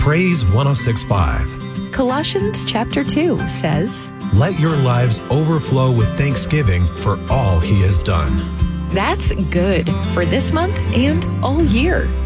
Praise 106.5. Colossians chapter 2 says, Let your lives overflow with thanksgiving for all he has done. That's good for this month and all year.